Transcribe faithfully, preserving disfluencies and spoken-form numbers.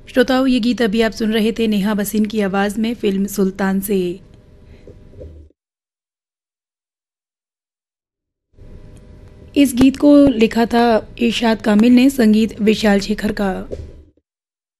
श्रोताओं, ये गीत अभी आप सुन रहे थे नेहा बसीन की आवाज़ में फिल्म सुल्तान से। इस गीत को लिखा था इरशाद कामिल ने, संगीत विशाल शेखर का।